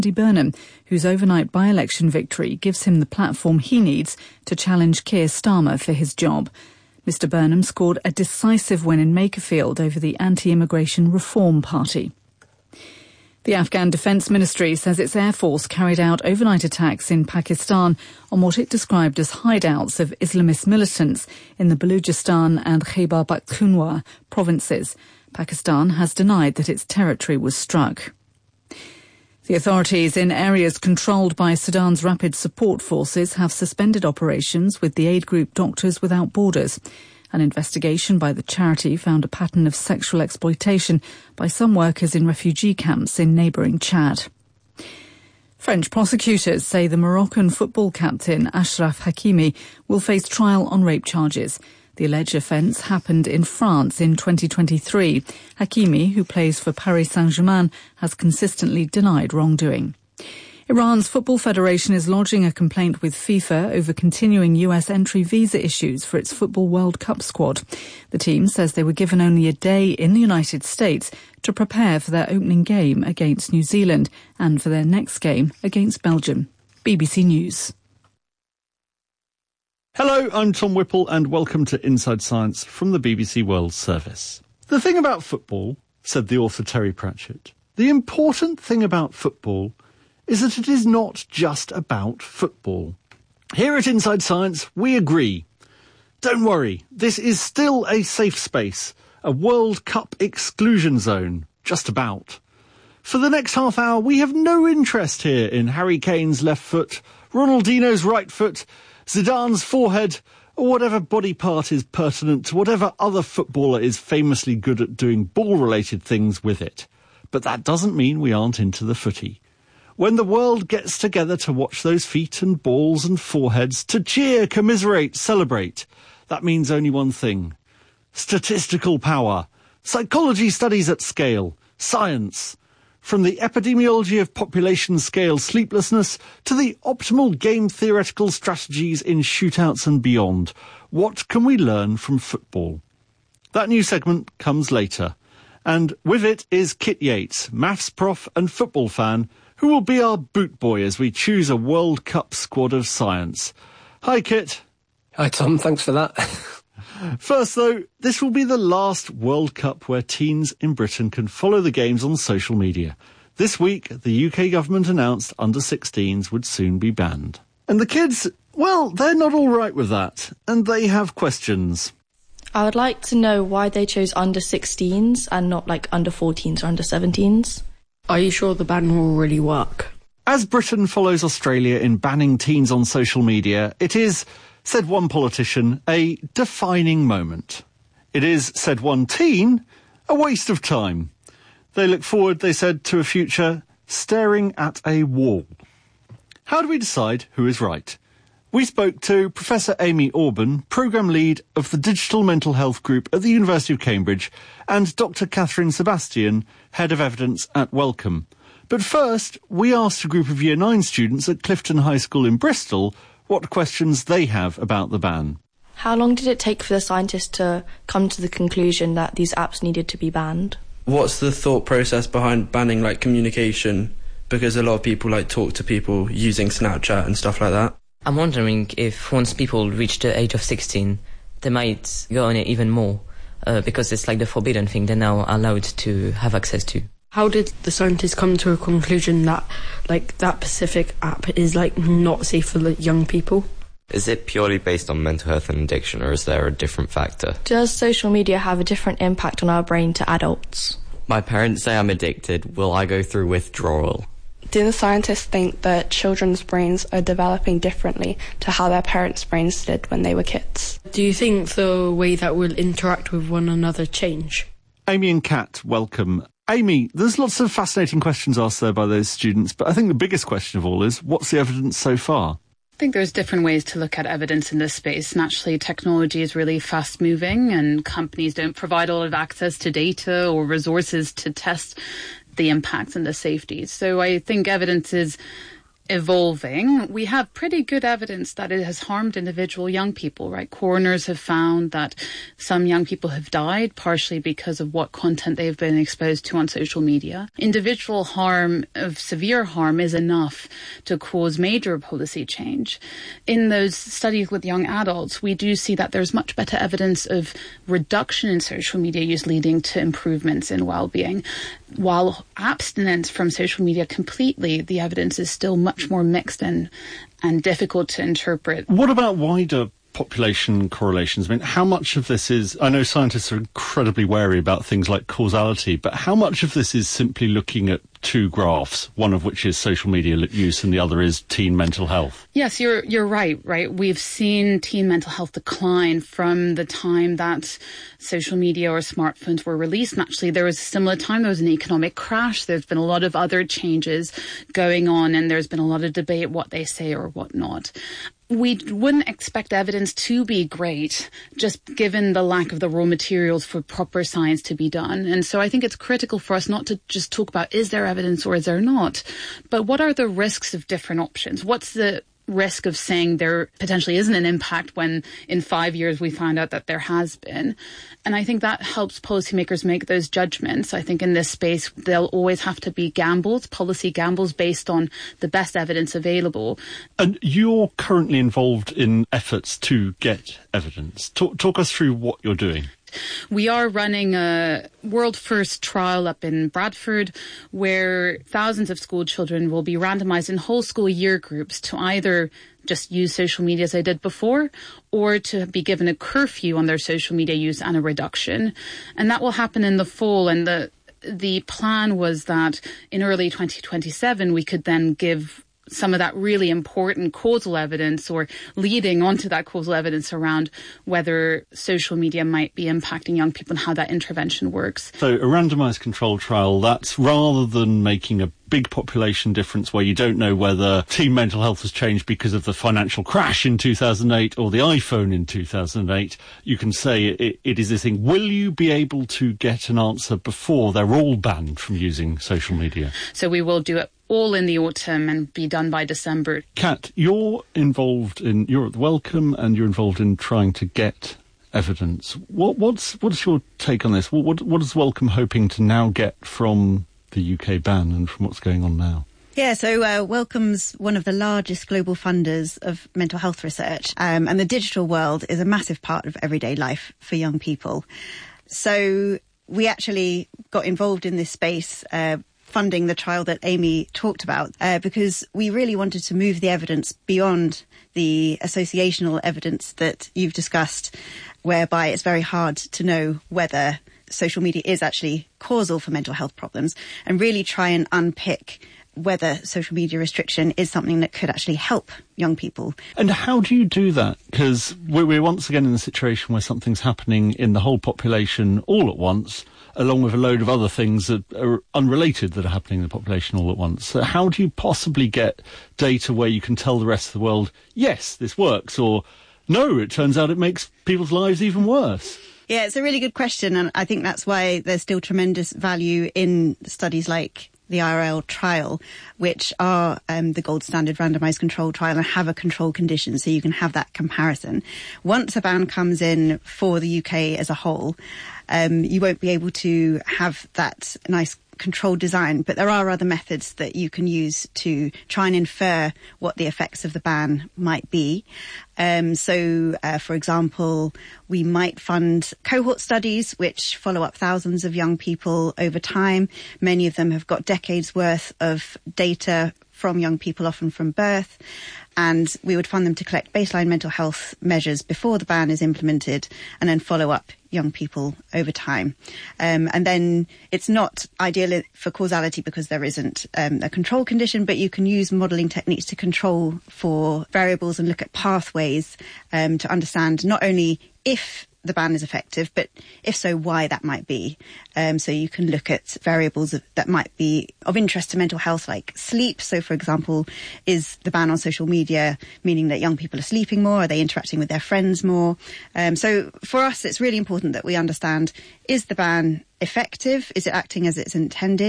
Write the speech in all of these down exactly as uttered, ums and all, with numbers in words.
Andy Burnham, whose overnight by-election victory gives him the platform he needs to challenge Keir Starmer for his job. Mister Burnham scored a decisive win in Makerfield over the Anti-Immigration Reform Party. The Afghan Defence Ministry says its air force carried out overnight attacks in Pakistan on what it described as hideouts of Islamist militants in the Balochistan and Khyber Pakhtunkhwa provinces. Pakistan has denied that its territory was struck. The authorities in areas controlled by Sudan's Rapid Support Forces have suspended operations with the aid group Doctors Without Borders. An investigation by the charity found a pattern of sexual exploitation by some workers in refugee camps in neighbouring Chad. French prosecutors say the Moroccan football captain Achraf Hakimi will face trial on rape charges. The alleged offence happened in France in twenty twenty-three. Hakimi, who plays for Paris Saint-Germain, has consistently denied wrongdoing. Iran's Football Federation is lodging a complaint with FIFA over continuing U S entry visa issues for its Football World Cup squad. The team says they were given only a day in the United States to prepare for their opening game against New Zealand and for their next game against Belgium. B B C News. Hello, I'm Tom Whipple and welcome to Inside Science from the B B C World Service. The thing about football, said the author Terry Pratchett, the important thing about football is that it is not just about football. Here at Inside Science, we agree. Don't worry, this is still a safe space, a World Cup exclusion zone, just about. For the next half hour, we have no interest here in Harry Kane's left foot, Ronaldinho's right foot, Zidane's forehead, or whatever body part is pertinent to whatever other footballer is famously good at doing ball-related things with it. But that doesn't mean we aren't into the footy. When the world gets together to watch those feet and balls and foreheads, to cheer, commiserate, celebrate, that means only one thing. Statistical power, psychology studies at scale, science. From the epidemiology of population scale sleeplessness to the optimal game theoretical strategies in shootouts and beyond, what can we learn from football? That new segment comes later. And with it is Kit Yates, maths prof and football fan, who will be our boot boy as we choose a World Cup squad of science. Hi, Kit. Hi, Tom. Thanks for that. First, though, this will be the last World Cup where teens in Britain can follow the games on social media. This week, the U K government announced under sixteens would soon be banned. And the kids, well, they're not all right with that, and they have questions. I would like to know why they chose under sixteens and not like under fourteens or under seventeens. Are you sure the ban will really work? As Britain follows Australia in banning teens on social media, it is, said one politician, a defining moment. It is, said one teen, a waste of time. They look forward, they said, to a future staring at a wall. How do we decide who is right? We spoke to Professor Amy Orban, Programme Lead of the Digital Mental Health Group at the University of Cambridge, and Doctor Catherine Sebastian, Head of Evidence at Wellcome. But first, we asked a group of Year nine students at Clifton High School in Bristol what questions they have about the ban. How long did it take for the scientists to come to the conclusion that these apps needed to be banned? What's the thought process behind banning, like, communication? Because a lot of people, like, talk to people using Snapchat and stuff like that. I'm wondering if once people reach the age of sixteen, they might go on it even more, uh, because it's like the forbidden thing they're now allowed to have access to. How did the scientists come to a conclusion that, like, that specific app is, like, not safe for the young people? Is it purely based on mental health and addiction, or is there a different factor? Does social media have a different impact on our brain to adults? My parents say I'm addicted. Will I go through withdrawal? Do the scientists think that children's brains are developing differently to how their parents' brains did when they were kids? Do you think the way that we'll interact with one another change? Amy and Kat, welcome. Amy, there's lots of fascinating questions asked there by those students, but I think the biggest question of all is, what's the evidence so far? I think there's different ways to look at evidence in this space. Naturally, technology is really fast-moving and companies don't provide a lot of access to data or resources to test the impacts and the safety. So I think evidence is evolving. We have pretty good evidence that it has harmed individual young people, right? Coroners have found that some young people have died partially because of what content they've been exposed to on social media. Individual harm of severe harm is enough to cause major policy change. In those studies with young adults, we do see that there's much better evidence of reduction in social media use leading to improvements in well-being. While abstinence from social media completely, the evidence is still much more mixed and and difficult to interpret. What about wider population correlations? I mean, how much of this is, I know scientists are incredibly wary about things like causality, but how much of this is simply looking at two graphs, one of which is social media use and the other is teen mental health? Yes, you're you're right, right? We've seen teen mental health decline from the time that social media or smartphones were released. And actually, there was a similar time, there was an economic crash. There's been a lot of other changes going on, and there's been a lot of debate what they say or what not. We wouldn't expect evidence to be great, just given the lack of the raw materials for proper science to be done. And so I think it's critical for us not to just talk about, is there evidence or is there not? But what are the risks of different options? What's the risk of saying there potentially isn't an impact when in five years we find out that there has been? And I think that helps policymakers make those judgments. I think in this space, there'll always have to be gambles, policy gambles based on the best evidence available. And you're currently involved in efforts to get evidence. Talk, talk us through what you're doing. We are running a world-first trial up in Bradford where thousands of school children will be randomized in whole school year groups to either just use social media as they did before or to be given a curfew on their social media use and a reduction. And that will happen in the fall. And the the plan was that in early twenty twenty-seven, we could then give some of that really important causal evidence or leading onto that causal evidence around whether social media might be impacting young people and how that intervention works. So a randomised control trial, that's rather than making a big population difference where you don't know whether teen mental health has changed because of the financial crash in two thousand eight or the iPhone in two thousand eight, you can say it, it is this thing. Will you be able to get an answer before they're all banned from using social media? So we will do it all in the autumn and be done by December. Kat, you're involved in, you're at the Wellcome and you're involved in trying to get evidence. What, what's what's your take on this? What, what, what is Wellcome hoping to now get from the U K ban and from what's going on now? Yeah, so uh, Wellcome's one of the largest global funders of mental health research, um, and the digital world is a massive part of everyday life for young people. So we actually got involved in this space uh, funding the trial that Amy talked about, uh, because we really wanted to move the evidence beyond the associational evidence that you've discussed, whereby it's very hard to know whether social media is actually causal for mental health problems, and really try and unpick whether social media restriction is something that could actually help young people. And how do you do that? Because we're, we're once again in a situation where something's happening in the whole population all at once, along with a load of other things that are unrelated that are happening in the population all at once. So how do you possibly get data where you can tell the rest of the world, yes, this works, or no, it turns out it makes people's lives even worse? Yeah, it's a really good question, and I think that's why there's still tremendous value in studies like the I R L trial, which are um, the gold standard randomised control trial and have a control condition, so you can have that comparison. Once a ban comes in for the U K as a whole, um, you won't be able to have that nice controlled design, but there are other methods that you can use to try and infer what the effects of the ban might be. Um, so, uh, for example, we might fund cohort studies which follow up thousands of young people over time. Many of them have got decades worth of data from young people, often from birth. And we would fund them to collect baseline mental health measures before the ban is implemented and then follow up young people over time. Um, and then it's not ideal for causality because there isn't um, a control condition, but you can use modelling techniques to control for variables and look at pathways um, to understand not only if the ban is effective, but if so, why that might be. Um, so you can look at variables that might be of interest to mental health, like sleep. So, for example, is the ban on social media meaning that young people are sleeping more? Are they interacting with their friends more? Um, so for us, it's really important that we understand, is the ban effective? Is it acting as it's intended?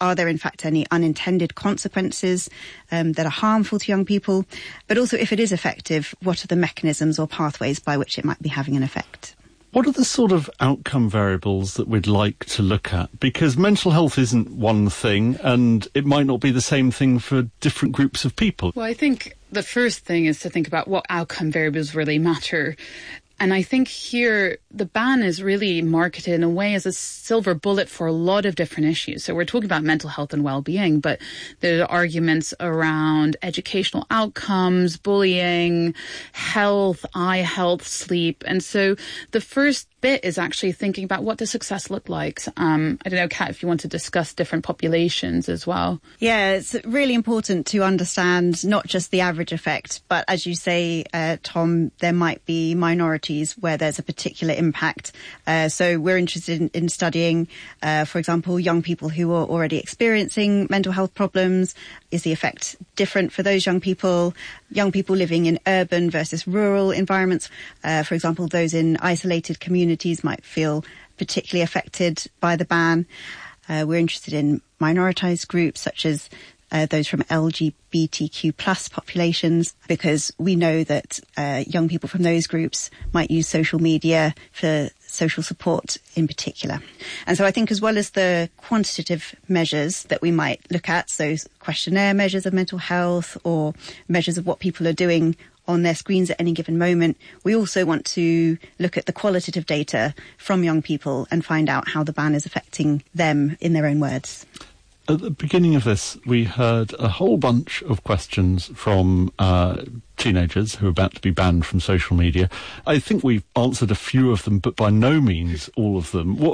are there in fact any unintended consequences um, that are harmful to young people? But also, if it is effective, what are the mechanisms or pathways by which it might be having an effect? What are the sort of outcome variables that we'd like to look at? Because mental health isn't one thing, and it might not be the same thing for different groups of people. Well, I think the first thing is to think about what outcome variables really matter. And I think here the ban is really marketed in a way as a silver bullet for a lot of different issues. So we're talking about mental health and well-being, but there are arguments around educational outcomes, bullying, health, eye health, sleep. And so the first bit is actually thinking about what does success look like. Um, I don't know, Kat, if you want to discuss different populations as well. Yeah, it's really important to understand not just the average effect, but as you say, uh, Tom, there might be minorities where there's a particular impact. Uh, so we're interested in, in studying, uh, for example, young people who are already experiencing mental health problems. Is the effect different for those young people? Young people living in urban versus rural environments. Uh, for example, those in isolated communities might feel particularly affected by the ban. Uh, we're interested in minoritized groups such as uh, those from L G B T Q plus populations, because we know that uh, young people from those groups might use social media for social support in particular. And so I think as well as the quantitative measures that we might look at, so questionnaire measures of mental health or measures of what people are doing on their screens at any given moment, we also want to look at the qualitative data from young people and find out how the ban is affecting them in their own words. At the beginning of this, we heard a whole bunch of questions from uh, teenagers who are about to be banned from social media. I think we've answered a few of them, but by no means all of them, or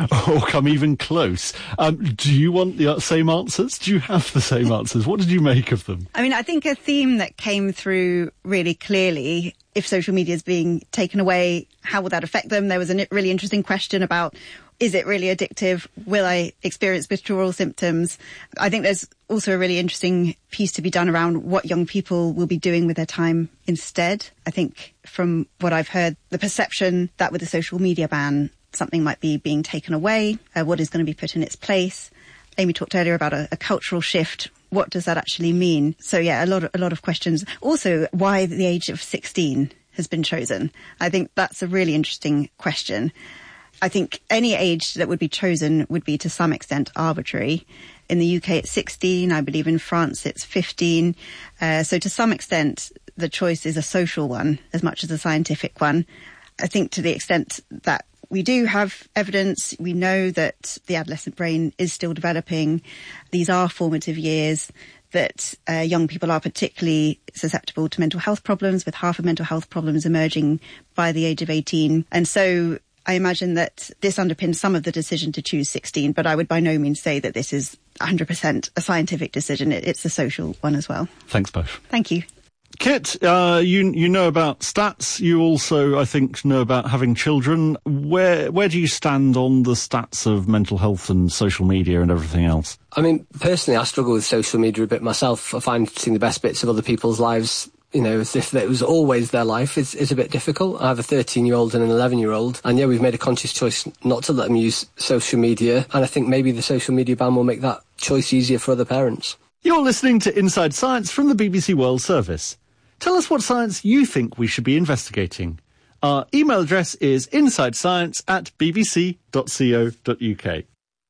come even close. Um, do you want the same answers? Do you have the same answers? What did you make of them? I mean, I think a theme that came through really clearly, if social media is being taken away, how will that affect them? There was a really interesting question about, is it really addictive? Will I experience withdrawal symptoms? I think there's also a really interesting piece to be done around what young people will be doing with their time instead. I think from what I've heard, the perception that with the social media ban, something might be being taken away, uh, what is going to be put in its place. Amy talked earlier about a, a cultural shift. What does that actually mean? So yeah, a lot of, a lot of questions. Also, why the age of sixteen has been chosen. I think that's a really interesting question. I think any age that would be chosen would be to some extent arbitrary. In the U K it's sixteen, I believe in France it's fifteen. Uh, so to some extent the choice is a social one as much as a scientific one. I think to the extent that we do have evidence, we know that the adolescent brain is still developing. These are formative years, that uh, young people are particularly susceptible to mental health problems, with half of mental health problems emerging by the age of eighteen. And so I imagine that this underpins some of the decision to choose sixteen, but I would by no means say that this is one hundred percent a scientific decision. It's a social one as well. Thanks both. Thank you. Kit, uh, you you know about stats. You also, I think, know about having children. Where where do you stand on the stats of mental health and social media and everything else? I mean, personally, I struggle with social media a bit myself. I find seeing the best bits of other people's lives, you know, as if it was always their life, is, is a bit difficult. I have a thirteen-year-old and an eleven-year-old, and yeah, we've made a conscious choice not to let them use social media, and I think maybe the social media ban will make that choice easier for other parents. You're listening to Inside Science from the B B C World Service. Tell us what science you think we should be investigating. Our email address is insidescience at bbc dot co dot uk.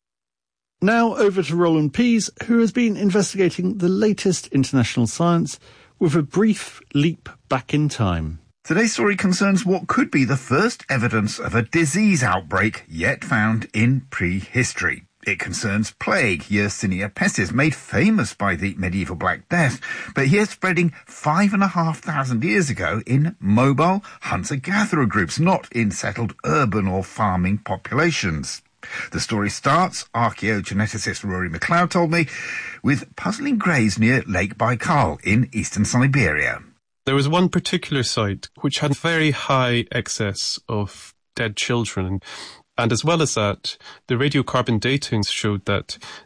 Now over to Roland Pease, who has been investigating the latest international science with a brief leap back in time. Today's story concerns what could be the first evidence of a disease outbreak yet found in prehistory. It concerns plague, Yersinia pestis, made famous by the medieval Black Death, but here spreading five and a half thousand years ago in mobile hunter-gatherer groups, not in settled urban or farming populations. The story starts, archaeogeneticist Rory McLeod told me, with puzzling graves near Lake Baikal in eastern Siberia. There was one particular site which had very high excess of dead children. And as well as that, the radiocarbon dating showed that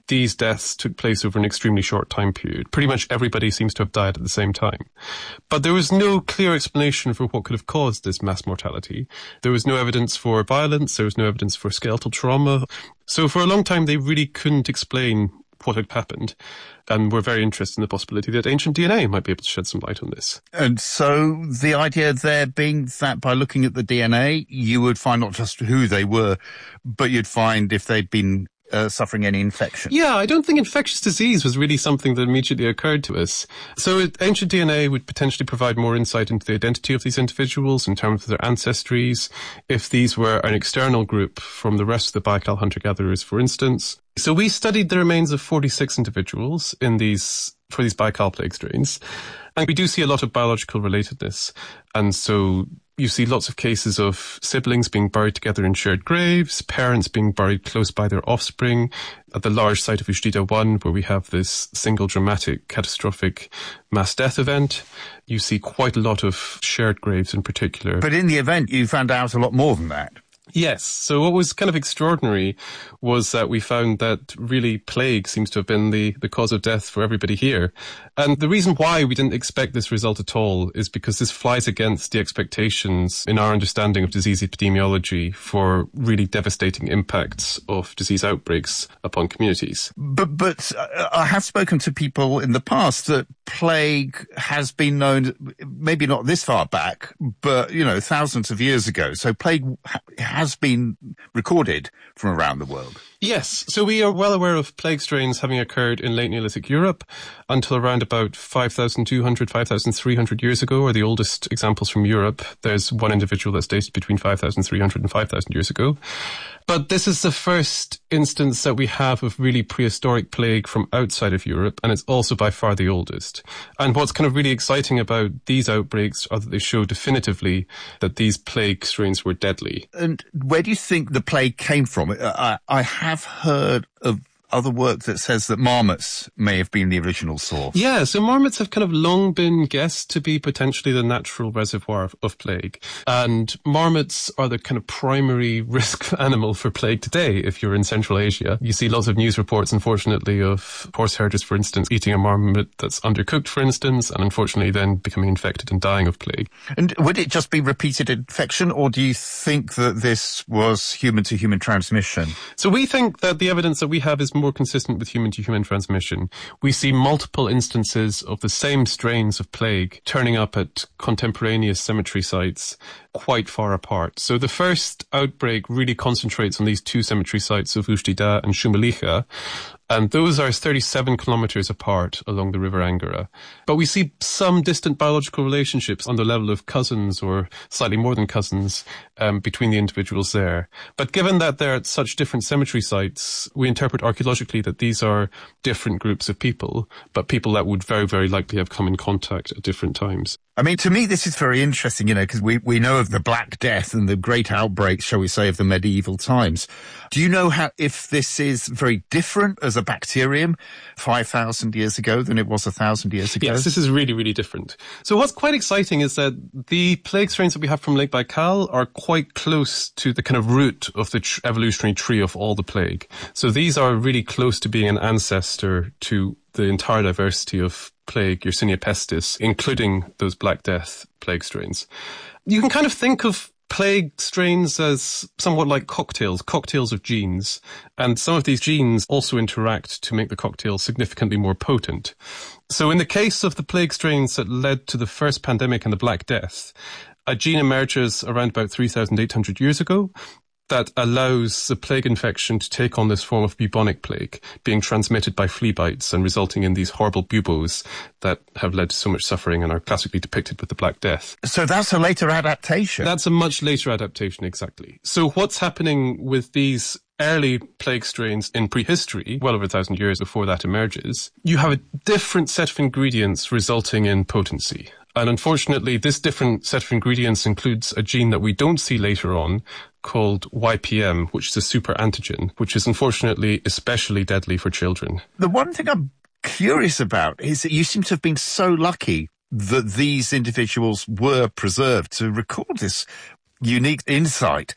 these deaths took place over an extremely short time period. Pretty much everybody seems to have died at the same time. But there was no clear explanation for what could have caused this mass mortality. There was no evidence for violence. There was no evidence for skeletal trauma. So for a long time, they really couldn't explain what had happened, and we're very interested in the possibility that ancient D N A might be able to shed some light on this. And so the idea there being that by looking at the D N A, you would find not just who they were, but you'd find if they'd been Uh, suffering any infection. Yeah, I don't think infectious disease was really something that immediately occurred to us. So it, ancient D N A would potentially provide more insight into the identity of these individuals in terms of their ancestries, if these were an external group from the rest of the Baikal hunter-gatherers, for instance. So we studied the remains of forty-six individuals in these for these Baikal plague strains, and we do see a lot of biological relatedness. And so you see lots of cases of siblings being buried together in shared graves, parents being buried close by their offspring. At the large site of Ujtida one, where we have this single dramatic, catastrophic mass death event, you see quite a lot of shared graves in particular. But in the event, you found out a lot more than that. Yes. So what was kind of extraordinary was that we found that really plague seems to have been the, the cause of death for everybody here. And the reason why we didn't expect this result at all is because this flies against the expectations in our understanding of disease epidemiology for really devastating impacts of disease outbreaks upon communities. But, but I have spoken to people in the past that plague has been known, maybe not this far back, but, you know, thousands of years ago. So plague ha- has been recorded from around the world. Yes, so we are well aware of plague strains having occurred in late Neolithic Europe until around about five thousand two hundred, five thousand three hundred years ago, are the oldest examples from Europe. There's one individual that's dated between five thousand three hundred and five thousand years ago. But this is the first instance that we have of really prehistoric plague from outside of Europe, and it's also by far the oldest. And what's kind of really exciting about these outbreaks are that they show definitively that these plague strains were deadly. And where do you think the plague came from? I, I have heard of other work that says that marmots may have been the original source. Yeah, so marmots have kind of long been guessed to be potentially the natural reservoir of, of plague. And marmots are the kind of primary risk animal for plague today if you're in Central Asia. You see lots of news reports, unfortunately, of horse herders, for instance, eating a marmot that's undercooked, for instance, and unfortunately then becoming infected and dying of plague. And would it just be repeated infection, or do you think that this was human-to-human transmission? So we think that the evidence that we have is more consistent with human-to-human transmission. We see multiple instances of the same strains of plague turning up at contemporaneous cemetery sites quite far apart. So the first outbreak really concentrates on these two cemetery sites of Ujtida and Shumalicha, and those are thirty-seven kilometers apart along the River Angara. But we see some distant biological relationships on the level of cousins or slightly more than cousins um, between the individuals there. But given that they're at such different cemetery sites, we interpret archaeologically that these are different groups of people, but people that would very, very likely have come in contact at different times. I mean, to me, this is very interesting, you know, because we, we know of the Black Death and the great outbreaks, shall we say, of the medieval times. Do you know how if this is very different as a bacterium five thousand years ago than it was one thousand years ago? Yes, this is really, really different. So what's quite exciting is that the plague strains that we have from Lake Baikal are quite close to the kind of root of the tr- evolutionary tree of all the plague. So these are really close to being an ancestor to the entire diversity of plague, Yersinia pestis, including those Black Death plague strains. You can kind of think of plague strains as somewhat like cocktails, cocktails of genes. And some of these genes also interact to make the cocktail significantly more potent. So in the case of the plague strains that led to the first pandemic and the Black Death, a gene emerges around about three thousand eight hundred years ago that allows the plague infection to take on this form of bubonic plague, being transmitted by flea bites and resulting in these horrible buboes that have led to so much suffering and are classically depicted with the Black Death. So that's a later adaptation? That's a much later adaptation, exactly. So what's happening with these early plague strains in prehistory, well over a thousand years before that emerges, you have a different set of ingredients resulting in potency. And unfortunately, this different set of ingredients includes a gene that we don't see later on called Y P M, which is a super antigen, which is unfortunately especially deadly for children. The one thing I'm curious about is that you seem to have been so lucky that these individuals were preserved to record this unique insight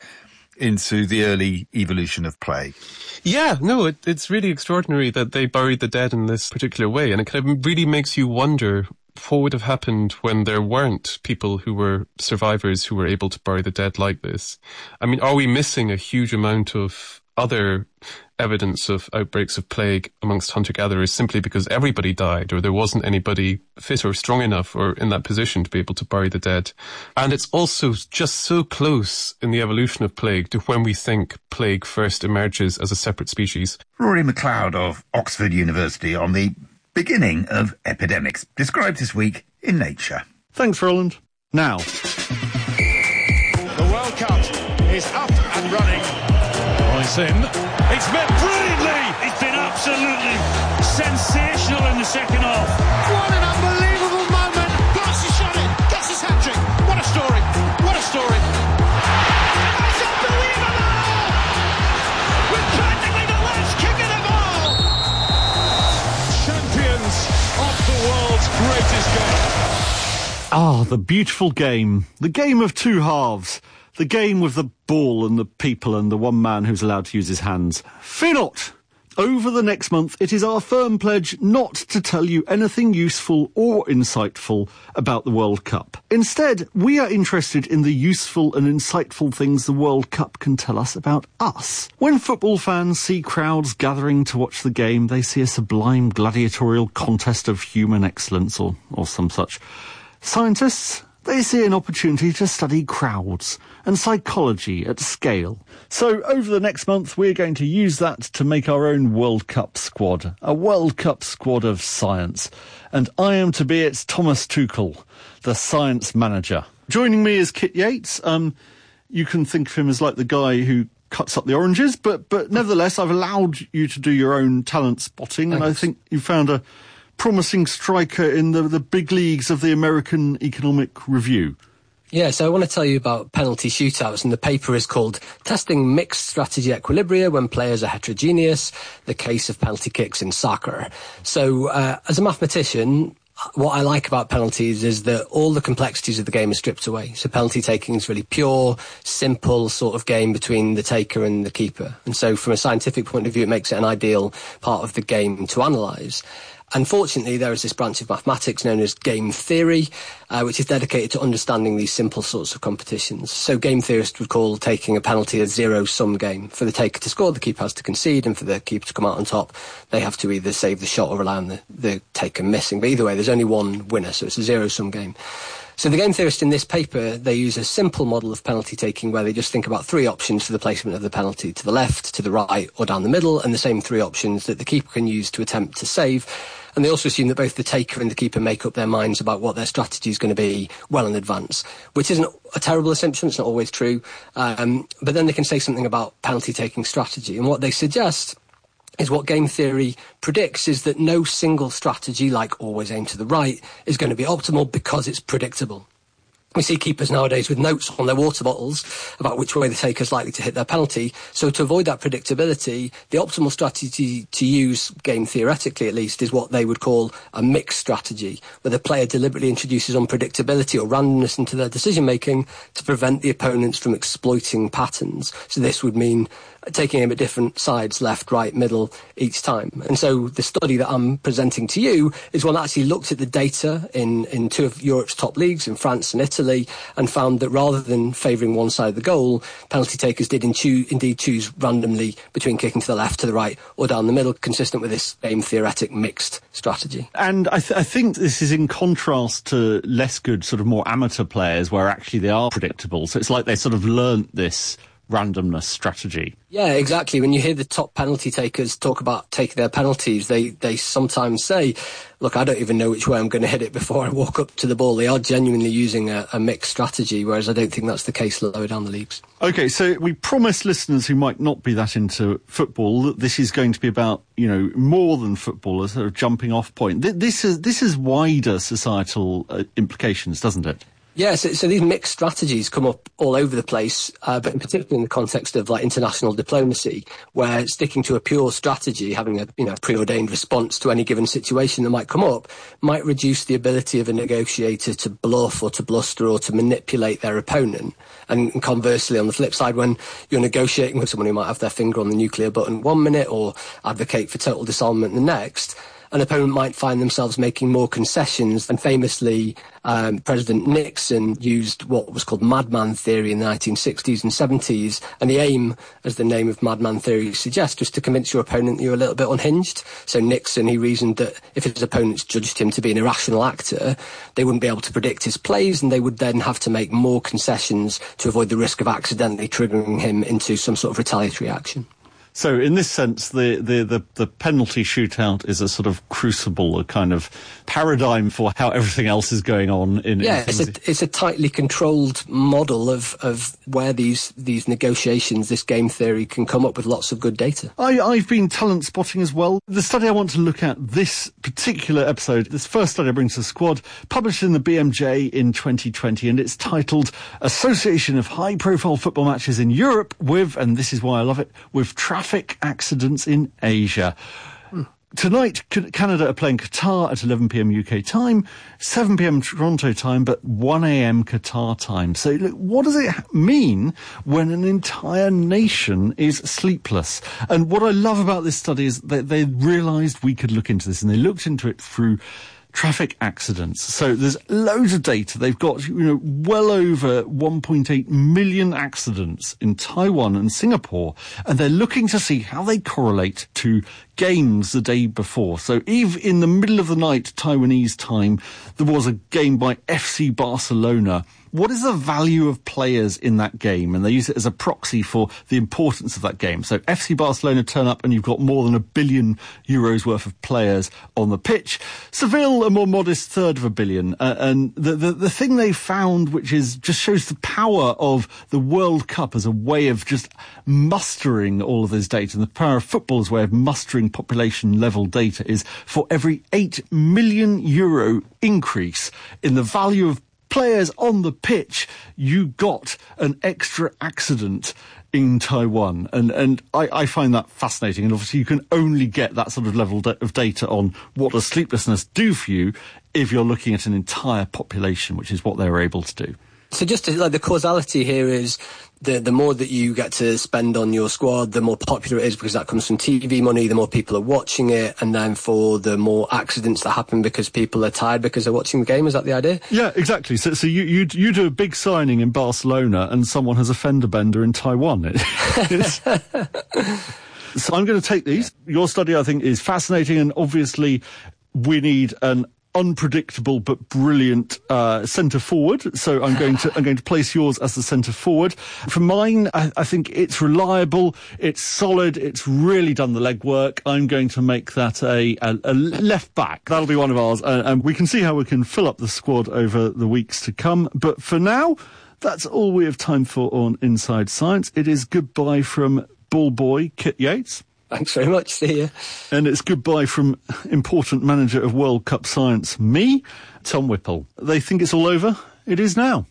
into the early evolution of plague. Yeah, no, it, it's really extraordinary that they buried the dead in this particular way, and it kind of really makes you wonder what would have happened when there weren't people who were survivors who were able to bury the dead like this. I mean, are we missing a huge amount of other evidence of outbreaks of plague amongst hunter-gatherers simply because everybody died or there wasn't anybody fit or strong enough or in that position to be able to bury the dead? And it's also just so close in the evolution of plague to when we think plague first emerges as a separate species. Rory McLeod of Oxford University on the beginning of epidemics, described this week in Nature. Thanks, Roland. Now, the World Cup is up and running. It's in. It's met brilliantly. It's been absolutely sensational in the second half. What an unbelievable moment. Barca shot it. Gets his hat-trick. What a story. What a story. It's unbelievable. With practically the last kick of the ball. Champions of the world's greatest game. Ah, the beautiful game. The game of two halves. The game with the ball and the people and the one man who's allowed to use his hands. Fear not! Over the next month, it is our firm pledge not to tell you anything useful or insightful about the World Cup. Instead, we are interested in the useful and insightful things the World Cup can tell us about us. When football fans see crowds gathering to watch the game, they see a sublime gladiatorial contest of human excellence or, or some such. Scientists, they see an opportunity to study crowds and psychology at scale. So over the next month, we're going to use that to make our own World Cup squad, a World Cup squad of science. And I am to be its Thomas Tuchel, the science manager. Joining me is Kit Yates. Um, you can think of him as like the guy who cuts up the oranges, but but nevertheless, I've allowed you to do your own talent spotting, Thanks. And I think you found a promising striker in the, the big leagues of the American Economic Review. Yeah, so I want to tell you about penalty shootouts, and the paper is called Testing Mixed Strategy Equilibria When Players Are Heterogeneous, the Case of Penalty Kicks in Soccer. So, uh, as a mathematician, what I like about penalties is that all the complexities of the game are stripped away. So penalty taking is really pure, simple sort of game between the taker and the keeper. And so from a scientific point of view, it makes it an ideal part of the game to analyse. Unfortunately, there is this branch of mathematics known as game theory, uh, which is dedicated to understanding these simple sorts of competitions. So game theorists would call taking a penalty a zero-sum game. For the taker to score, the keeper has to concede, and for the keeper to come out on top, they have to either save the shot or rely on the, the taker missing. But either way, there's only one winner, so it's a zero-sum game. So the game theorists in this paper, they use a simple model of penalty taking where they just think about three options for the placement of the penalty: to the left, to the right, or down the middle, and the same three options that the keeper can use to attempt to save. And they also assume that both the taker and the keeper make up their minds about what their strategy is going to be well in advance, which isn't a terrible assumption. It's not always true. Um, but then they can say something about penalty taking strategy. And what they suggest is what game theory predicts is that no single strategy, like always aim to the right, is going to be optimal because it's predictable. We see keepers nowadays with notes on their water bottles about which way the taker is likely to hit their penalty. So to avoid that predictability, the optimal strategy to use, game theoretically at least, is what they would call a mixed strategy, where the player deliberately introduces unpredictability or randomness into their decision-making to prevent the opponents from exploiting patterns. So this would mean taking aim at different sides, left, right, middle, each time. And so the study that I'm presenting to you is one that actually looked at the data in, in two of Europe's top leagues, in France and Italy, and found that rather than favouring one side of the goal, penalty takers did in choo- indeed choose randomly between kicking to the left, to the right, or down the middle, consistent with this game theoretic mixed strategy. And I, th- I think this is in contrast to less good, sort of more amateur players, where actually they are predictable. So it's like they sort of learnt this randomness strategy. Yeah, exactly. When you hear the top penalty takers talk about taking their penalties, they, they sometimes say, look, I don't even know which way I'm going to hit it before I walk up to the ball. They are genuinely using a, a mixed strategy, whereas I don't think that's the case lower down the leagues. OK, so we promised listeners who might not be that into football that this is going to be about, you know, more than football, a sort of jumping off point. This is, this is wider societal uh, implications, doesn't it? Yeah, so, so these mixed strategies come up all over the place, uh, but in particular in the context of like international diplomacy, where sticking to a pure strategy, having a you know preordained response to any given situation that might come up, might reduce the ability of a negotiator to bluff or to bluster or to manipulate their opponent. And, and conversely, on the flip side, when you're negotiating with someone who might have their finger on the nuclear button one minute or advocate for total disarmament the next, an opponent might find themselves making more concessions. And famously, um, President Nixon used what was called madman theory in the nineteen sixties and seventies. And the aim, as the name of madman theory suggests, was to convince your opponent that you're a little bit unhinged. So Nixon, he reasoned that if his opponents judged him to be an irrational actor, they wouldn't be able to predict his plays, and they would then have to make more concessions to avoid the risk of accidentally triggering him into some sort of retaliatory action. So in this sense, the, the, the, the penalty shootout is a sort of crucible, a kind of paradigm for how everything else is going on. In Yeah, in it's a, it's a tightly controlled model of, of where these, these negotiations, this game theory can come up with lots of good data. I, I've been talent spotting as well. The study I want to look at this particular episode, this first study I bring to the squad, published in the B M J in twenty twenty, and it's titled Association of High-Profile Football Matches in Europe with, and this is why I love it, with traffic accidents in Asia. Hmm. Tonight, Canada are playing Qatar at eleven p.m. U K time, seven p.m. Toronto time, but one a.m. Qatar time. So look, what does it mean when an entire nation is sleepless? And what I love about this study is that they realised we could look into this, and they looked into it through traffic accidents. So there's loads of data. They've got, you know, well over one point eight million accidents in Taiwan and Singapore, and they're looking to see how they correlate to games the day before. So even in the middle of the night, Taiwanese time, there was a game by F C Barcelona. What is the value of players in that game? And they use it as a proxy for the importance of that game. So F C Barcelona turn up and you've got more than a billion euros worth of players on the pitch. Seville, a more modest third of a billion. Uh, and the, the, the thing they found, which is just shows the power of the World Cup as a way of just mustering all of this data, and the power of football as a way of mustering population level data, is for every eight million euro increase in the value of players on the pitch, you got an extra accident in Taiwan. And and I, I find that fascinating. And obviously you can only get that sort of level of data on what does sleeplessness do for you if you're looking at an entire population, which is what they were able to do. So just to, like, the causality here is the the more that you get to spend on your squad, the more popular it is because that comes from T V money, the more people are watching it, and then for the more accidents that happen because people are tired because they're watching the game. Is that the idea? Yeah, exactly. So, so you, you you do a big signing in Barcelona and someone has a fender bender in Taiwan. It, it's, so I'm going to take these. Your study, I think, is fascinating, and obviously we need an unpredictable but brilliant uh, centre forward. So I'm going to I'm going to place yours as the centre forward. For mine, I, I think it's reliable, it's solid, it's really done the legwork. I'm going to make that a, a, a left back. That'll be one of ours, uh, and we can see how we can fill up the squad over the weeks to come. But for now, that's all we have time for on Inside Science. It is goodbye from ball boy Kit Yates. Thanks very much. See you. And it's goodbye from important manager of World Cup Science, me, Tom Whipple. They think it's all over. It is now.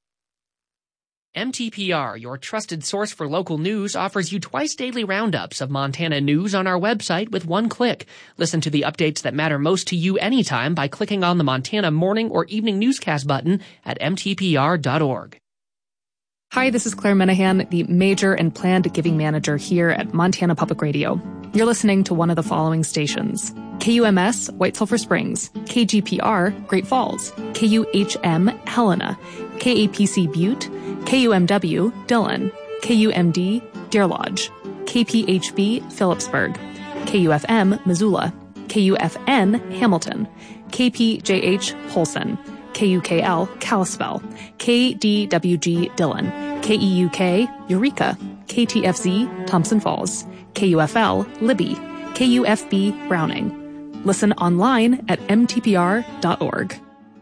M T P R, your trusted source for local news, offers you twice daily roundups of Montana news on our website with one click. Listen to the updates that matter most to you anytime by clicking on the Montana morning or evening newscast button at m t p r dot org. Hi, this is Claire Menahan, the Major and Planned Giving Manager here at Montana Public Radio. You're listening to one of the following stations: K U M S, White Sulphur Springs; K G P R, Great Falls; K U H M, Helena; K A P C Butte; K U M W, Dillon; K U M D, Deer Lodge; K P H B, Phillipsburg; K U F M, Missoula; K U F N, Hamilton; K P J H, Polson; K U K L, Kalispell; K D W G, Dillon; K E U K, Eureka; K T F Z, Thompson Falls; K U F L, Libby; K U F B, Browning. Listen online at m t p r dot org.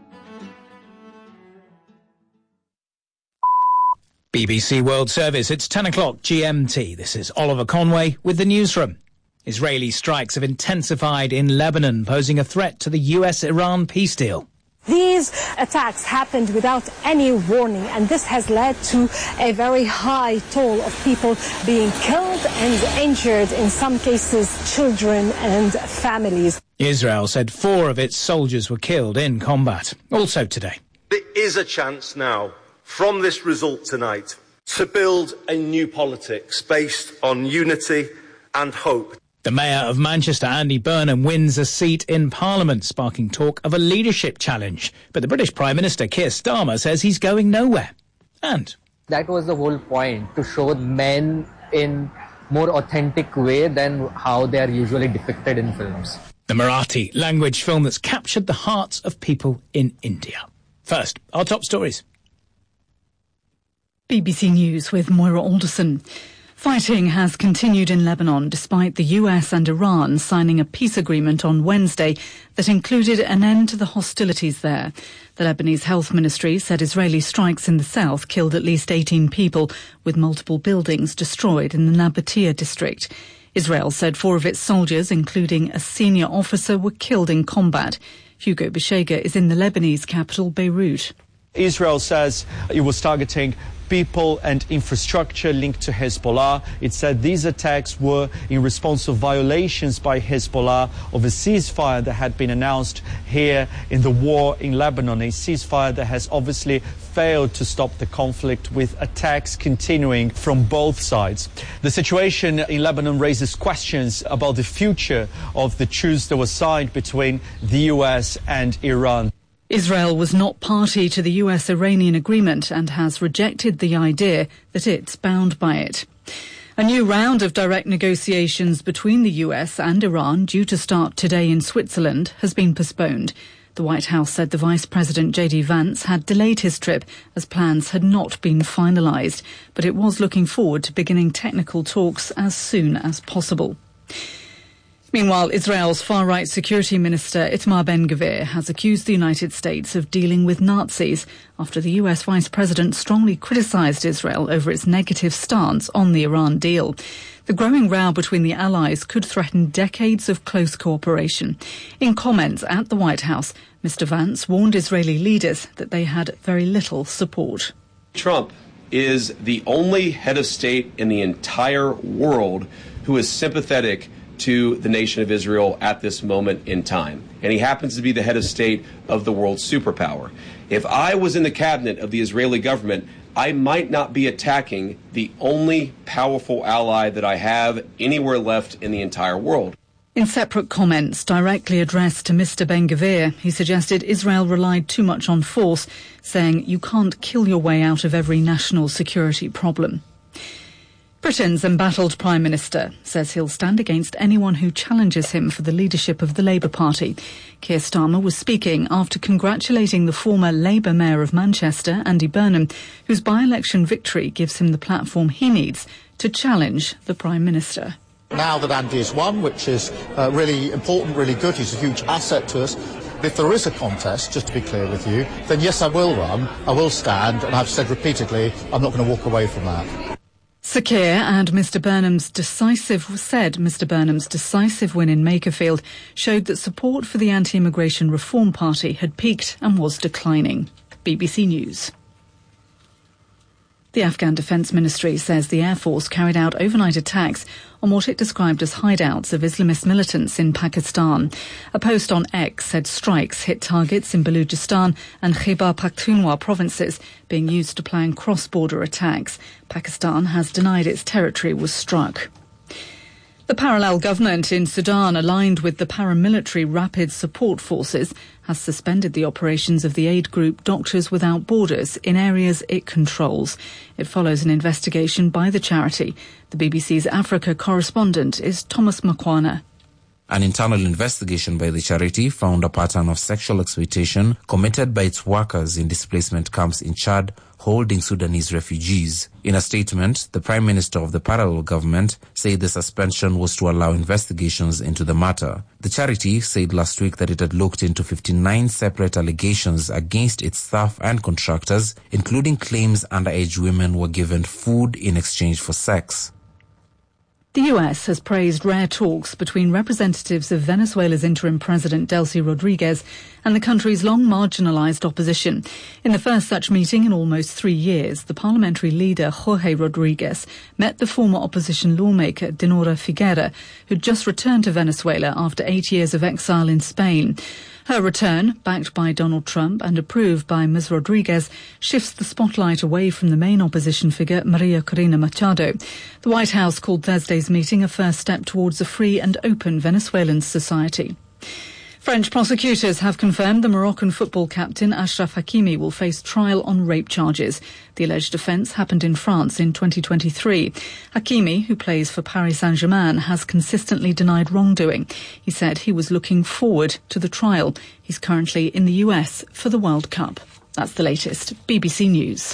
B B C World Service, it's ten o'clock G M T. This is Oliver Conway with the newsroom. Israeli strikes have intensified in Lebanon, posing a threat to the U S Iran peace deal. These attacks happened without any warning, and this has led to a very high toll of people being killed and injured, in some cases children and families. Israel said four of its soldiers were killed in combat. Also today. There is a chance now, from this result tonight, to build a new politics based on unity and hope. The Mayor of Manchester, Andy Burnham, wins a seat in Parliament, sparking talk of a leadership challenge. But the British Prime Minister, Keir Starmer, says he's going nowhere. And that was the whole point, to show men in more authentic way than how they are usually depicted in films. The Marathi language film that's captured the hearts of people in India. First, our top stories. B B C News with Moira Alderson. Fighting has continued in Lebanon despite the U S and Iran signing a peace agreement on Wednesday that included an end to the hostilities there. The Lebanese Health Ministry said Israeli strikes in the south killed at least eighteen people, with multiple buildings destroyed in the Nabatea district. Israel said four of its soldiers, including a senior officer, were killed in combat. Hugo Beshega is in the Lebanese capital, Beirut. Israel says it was targeting people and infrastructure linked to Hezbollah. It said these attacks were in response to violations by Hezbollah of a ceasefire that had been announced here in the war in Lebanon, a ceasefire that has obviously failed to stop the conflict, with attacks continuing from both sides. The situation in Lebanon raises questions about the future of the truce that was signed between the U S and Iran. Israel was not party to the U S-Iranian agreement and has rejected the idea that it's bound by it. A new round of direct negotiations between the U S and Iran, due to start today in Switzerland, has been postponed. The White House said the Vice President J D Vance had delayed his trip as plans had not been finalised, but it was looking forward to beginning technical talks as soon as possible. Meanwhile, Israel's far-right security minister Itamar Ben-Gvir has accused the United States of dealing with Nazis after the U S vice president strongly criticised Israel over its negative stance on the Iran deal. The growing row between the allies could threaten decades of close cooperation. In comments at the White House, Mister Vance warned Israeli leaders that they had very little support. Trump is the only head of state in the entire world who is sympathetic to the nation of Israel at this moment in time. And he happens to be the head of state of the world superpower. If I was in the cabinet of the Israeli government, I might not be attacking the only powerful ally that I have anywhere left in the entire world. In separate comments directly addressed to Mister Ben-Gvir, he suggested Israel relied too much on force, saying you can't kill your way out of every national security problem. Britain's embattled Prime Minister says he'll stand against anyone who challenges him for the leadership of the Labour Party. Keir Starmer was speaking after congratulating the former Labour Mayor of Manchester, Andy Burnham, whose by-election victory gives him the platform he needs to challenge the Prime Minister. Now that Andy has won, which is uh, really important, really good, he's a huge asset to us. If there is a contest, just to be clear with you, then yes, I will run, I will stand, and I've said repeatedly, I'm not going to walk away from that. Sir Keir and Mister Burnham's decisive said Mister Burnham's decisive win in Makerfield showed that support for the anti-immigration Reform Party had peaked and was declining. B B C News. The Afghan Defence Ministry says the Air Force carried out overnight attacks on what it described as hideouts of Islamist militants in Pakistan. A post on X said strikes hit targets in Balochistan and Khyber Pakhtunkhwa provinces, being used to plan cross-border attacks. Pakistan has denied its territory was struck. The parallel government in Sudan, aligned with the paramilitary Rapid Support Forces, has suspended the operations of the aid group Doctors Without Borders in areas it controls. It follows an investigation by the charity. The B B C's Africa correspondent is Thomas Makwana. An internal investigation by the charity found a pattern of sexual exploitation committed by its workers in displacement camps in Chad holding Sudanese refugees. In a statement, the Prime Minister of the parallel government said the suspension was to allow investigations into the matter. The charity said last week that it had looked into fifty-nine separate allegations against its staff and contractors, including claims underage women were given food in exchange for sex. The U S has praised rare talks between representatives of Venezuela's interim president Delcy Rodriguez and the country's long marginalized opposition. In the first such meeting in almost three years, the parliamentary leader Jorge Rodriguez met the former opposition lawmaker Dinora Figuera, who'd just returned to Venezuela after eight years of exile in Spain. Her return, backed by Donald Trump and approved by Miz Rodriguez, shifts the spotlight away from the main opposition figure, Maria Corina Machado. The White House called Thursday's meeting a first step towards a free and open Venezuelan society. French prosecutors have confirmed the Moroccan football captain Achraf Hakimi will face trial on rape charges. The alleged offence happened in France in twenty twenty-three. Hakimi, who plays for Paris Saint-Germain, has consistently denied wrongdoing. He said he was looking forward to the trial. He's currently in the U S for the World Cup. That's the latest. B B C News.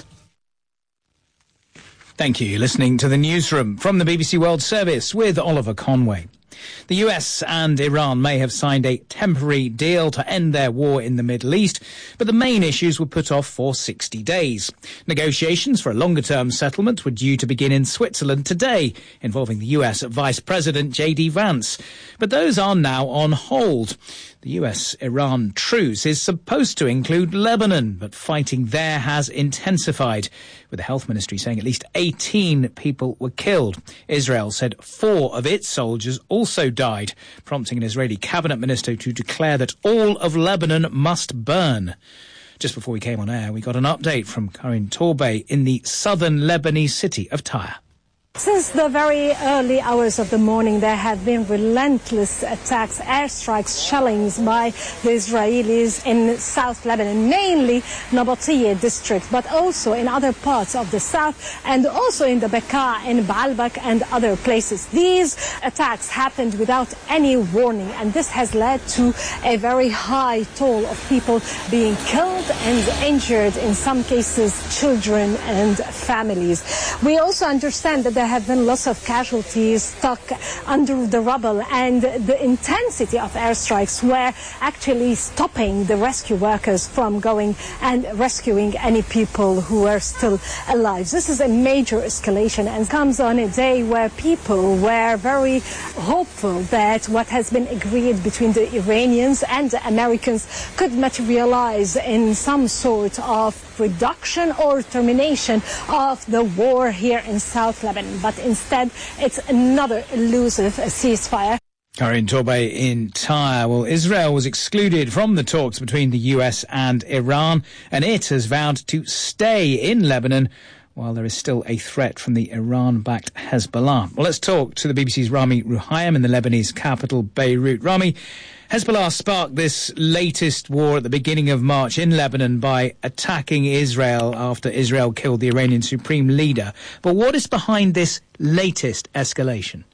Thank you. You're listening to the newsroom from the B B C World Service with Oliver Conway. The U S and Iran may have signed a temporary deal to end their war in the Middle East, but the main issues were put off for sixty days. Negotiations for a longer-term settlement were due to begin in Switzerland today, involving the U S Vice President J D Vance. But those are now on hold. The U S-Iran truce is supposed to include Lebanon, but fighting there has intensified, with the health ministry saying at least eighteen people were killed. Israel said four of its soldiers also died, prompting an Israeli cabinet minister to declare that all of Lebanon must burn. Just before we came on air, we got an update from Karin Torbay in the southern Lebanese city of Tyre. Since the very early hours of the morning, there have been relentless attacks, airstrikes, shellings by the Israelis in South Lebanon, mainly Nabatiyeh district, but also in other parts of the south and also in the Bekaa, in Baalbek and other places. These attacks happened without any warning, and this has led to a very high toll of people being killed and injured, in some cases children and families. We also understand that there There have been lots of casualties stuck under the rubble, and the intensity of airstrikes were actually stopping the rescue workers from going and rescuing any people who were still alive. This is a major escalation and comes on a day where people were very hopeful that what has been agreed between the Iranians and the Americans could materialize in some sort of reduction or termination of the war here in South Lebanon. But instead, it's another elusive ceasefire. Karin Torbay in Tyre. Well, Israel was excluded from the talks between the U S and Iran, and it has vowed to stay in Lebanon while there is still a threat from the Iran-backed Hezbollah. Well, let's talk to the B B C's Rami Ruhaim in the Lebanese capital, Beirut. Rami, Hezbollah sparked this latest war at the beginning of March in Lebanon by attacking Israel after Israel killed the Iranian supreme leader. But what is behind this latest escalation?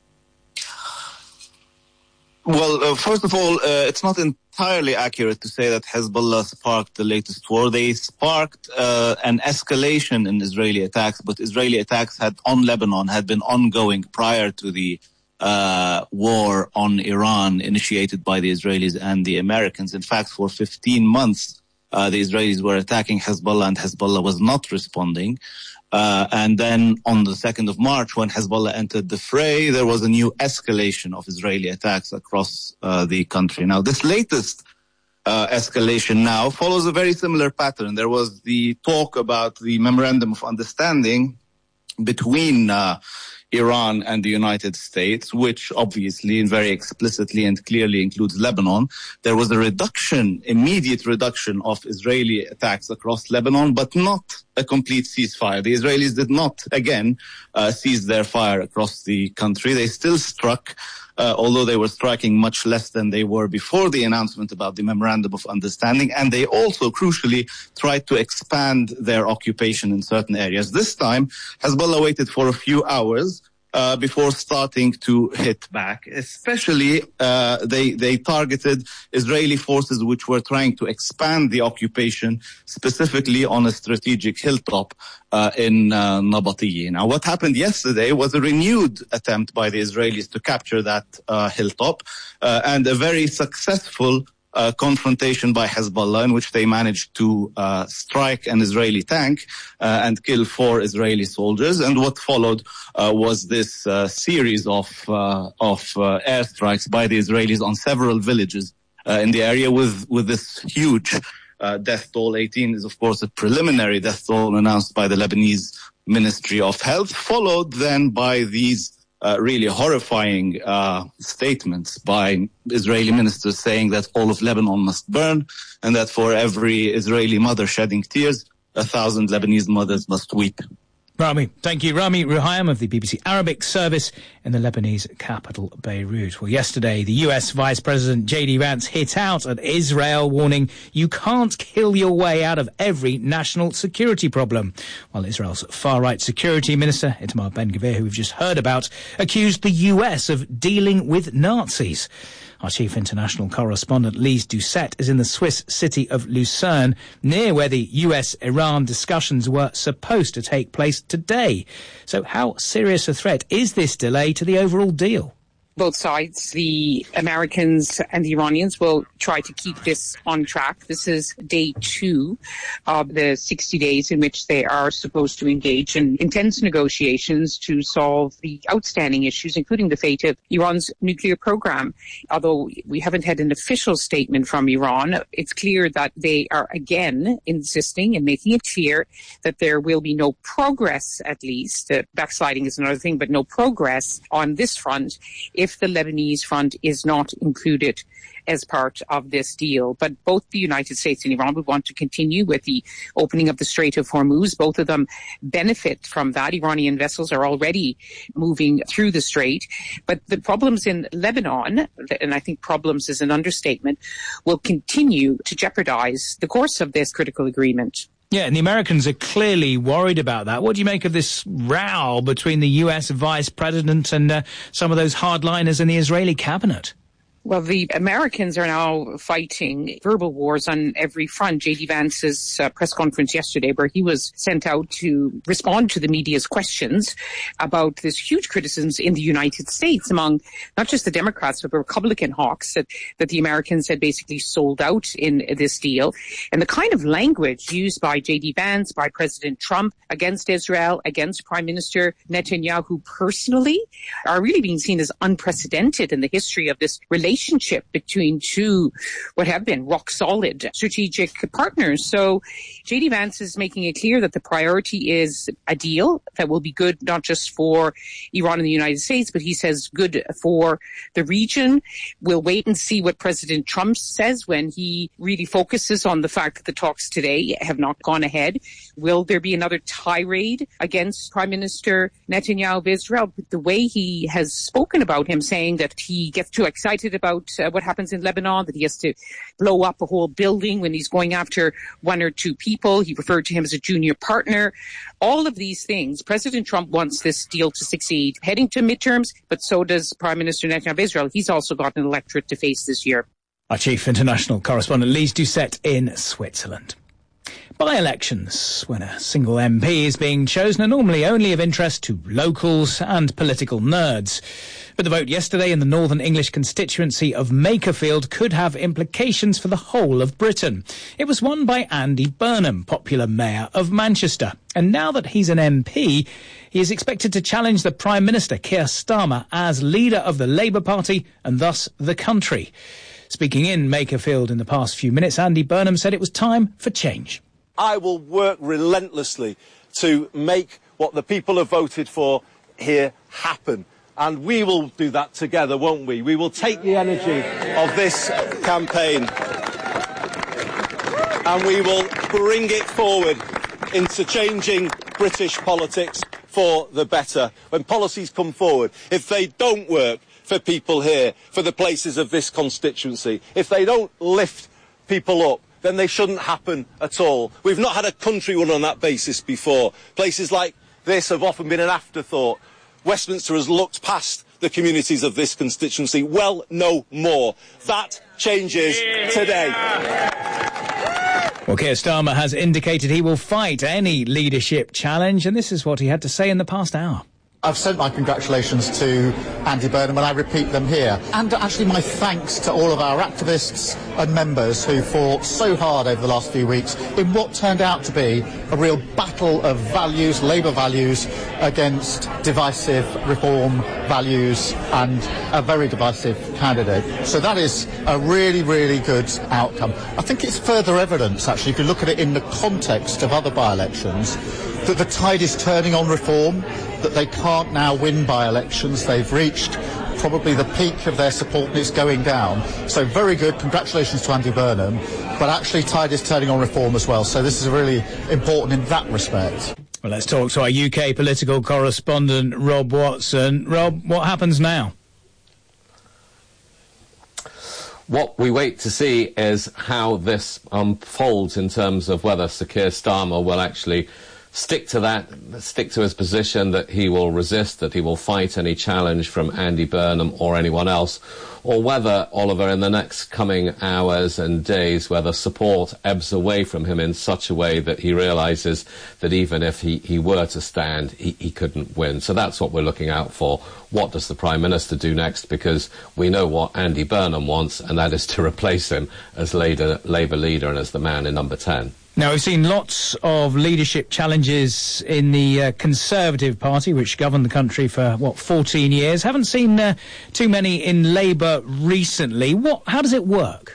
Well, uh, first of all, uh, it's not entirely accurate to say that Hezbollah sparked the latest war. They sparked uh, an escalation in Israeli attacks, but Israeli attacks had on Lebanon had been ongoing prior to the uh, war on Iran initiated by the Israelis and the Americans. In fact, for fifteen months, uh, the Israelis were attacking Hezbollah and Hezbollah was not responding. Uh, and then on the second of March, when Hezbollah entered the fray, there was a new escalation of Israeli attacks across uh, the country. Now, this latest uh, escalation now follows a very similar pattern. There was the talk about the Memorandum of Understanding between uh, Iran and the United States, which obviously and very explicitly and clearly includes Lebanon. There was a reduction, immediate reduction of Israeli attacks across Lebanon, but not a complete ceasefire. The Israelis did not, again, uh, cease their fire across the country. They still struck, uh, although they were striking much less than they were before the announcement about the Memorandum of Understanding. And they also, crucially, tried to expand their occupation in certain areas. This time, Hezbollah waited for a few hours Uh, before starting to hit back. Especially, uh, they, they targeted Israeli forces which were trying to expand the occupation, specifically on a strategic hilltop uh, in uh, Nabatiyeh. Now, what happened yesterday was a renewed attempt by the Israelis to capture that uh, hilltop, uh, and a very successful uh, confrontation by Hezbollah, in which they managed to uh, strike an Israeli tank uh, and kill four Israeli soldiers. And what followed uh, was this uh, series of uh, of uh, airstrikes by the Israelis on several villages uh, in the area, with with this huge uh, death toll. eighteen is, of course, a preliminary death toll announced by the Lebanese Ministry of Health, followed then by these Uh, really horrifying uh, statements by Israeli ministers saying that all of Lebanon must burn, and that for every Israeli mother shedding tears, a thousand Lebanese mothers must weep. Rami, thank you. Rami Ruhaim of the B B C Arabic service in the Lebanese capital, Beirut. Well, yesterday, the U S Vice President J D Vance hit out at Israel, warning you can't kill your way out of every national security problem. While Israel's far-right security minister, Itamar Ben-Gvir, who we've just heard about, accused the U S of dealing with Nazis. Our chief international correspondent, Lise Doucette, is in the Swiss city of Lucerne, near where the U S Iran discussions were supposed to take place today. So how serious a threat is this delay to the overall deal? Both sides, the Americans and the Iranians, will try to keep this on track. This is day two of the sixty days in which they are supposed to engage in intense negotiations to solve the outstanding issues, including the fate of Iran's nuclear program. Although we haven't had an official statement from Iran, it's clear that they are again insisting and making it clear that there will be no progress, at least. Uh, backsliding is another thing, but no progress on this front if the Lebanese front is not included as part of this deal. But both the United States and Iran would want to continue with the opening of the Strait of Hormuz. Both of them benefit from that. Iranian vessels are already moving through the strait. But the problems in Lebanon, and I think problems is an understatement, will continue to jeopardize the course of this critical agreement. Yeah, and the Americans are clearly worried about that. What do you make of this row between the U S Vice President and uh, some of those hardliners in the Israeli cabinet? Well, the Americans are now fighting verbal wars on every front. J D Vance's uh, press conference yesterday, where he was sent out to respond to the media's questions about this huge criticisms in the United States among not just the Democrats, but the Republican hawks that, that the Americans had basically sold out in this deal. And the kind of language used by J D Vance, by President Trump against Israel, against Prime Minister Netanyahu personally, are really being seen as unprecedented in the history of this relationship. relationship between two what have been rock solid strategic partners. So J D Vance is making it clear that the priority is a deal that will be good not just for Iran and the United States, but he says good for the region. We'll wait and see what President Trump says when he really focuses on the fact that the talks today have not gone ahead. Will there be another tirade against Prime Minister Netanyahu of Israel? The way he has spoken about him, saying that he gets too excited about uh, what happens in Lebanon, that he has to blow up a whole building when he's going after one or two people. He referred to him as a junior partner. All of these things, President Trump wants this deal to succeed. Heading to midterms, but so does Prime Minister Netanyahu of Israel. He's also got an electorate to face this year. Our chief international correspondent, Lise Doucette in Switzerland. By-elections, when a single M P is being chosen, are normally only of interest to locals and political nerds. But the vote yesterday in the Northern English constituency of Makerfield could have implications for the whole of Britain. It was won by Andy Burnham, popular mayor of Manchester. And now that he's an M P, he is expected to challenge the Prime Minister, Keir Starmer, as leader of the Labour Party and thus the country. Speaking in Makerfield in the past few minutes, Andy Burnham said it was time for change. I will work relentlessly to make what the people have voted for here happen. And we will do that together, won't we? We will take the energy of this campaign and we will bring it forward into changing British politics for the better. When policies come forward, if they don't work for people here, for the places of this constituency, if they don't lift people up, then they shouldn't happen at all. We've not had a country run on that basis before. Places like this have often been an afterthought. Westminster has looked past the communities of this constituency. Well, no more. That changes today. Well, Keir Starmer has indicated he will fight any leadership challenge, and this is what he had to say in the past hour. I've sent my congratulations to Andy Burnham, and I repeat them here. And actually my thanks to all of our activists and members who fought so hard over the last few weeks in what turned out to be a real battle of values, Labour values, against divisive reform values and a very divisive candidate. So that is a really, really good outcome. I think it's further evidence, actually, if you look at it in the context of other by-elections, that the tide is turning on reform, that they can't now win by-elections. They've reached probably the peak of their support and it's going down. So very good. Congratulations to Andy Burnham. But actually, tide is turning on reform as well. So this is really important in that respect. Well, let's talk to our U K political correspondent, Rob Watson. Rob, what happens now? What we wait to see is how this unfolds in terms of whether Sir Keir Starmer will actually stick to that, stick to his position that he will resist, that he will fight any challenge from Andy Burnham or anyone else, or whether, Oliver, in the next coming hours and days, whether support ebbs away from him in such a way that he realises that even if he, he were to stand, he, he couldn't win. So that's what we're looking out for. What does the Prime Minister do next? Because we know what Andy Burnham wants, and that is to replace him as Labour, Labour leader and as the man in number ten. Now, we've seen lots of leadership challenges in the uh, Conservative Party, which governed the country for, what, fourteen years. Haven't seen uh, too many in Labour recently. What? How does it work?